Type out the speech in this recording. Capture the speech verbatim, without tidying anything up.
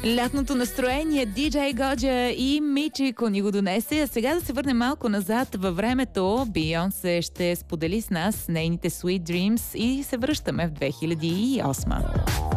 Лятното настроение диджей Годжа и Мичико ни го донесе. А сега да се върнем малко назад във времето. Бейонсе ще сподели с нас нейните Sweet Dreams и се връщаме в две хиляди и осма.